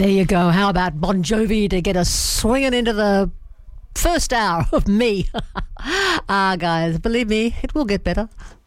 There you go. How about Bon Jovi to get us swinging into the first hour of me? Guys, believe me, it will get better.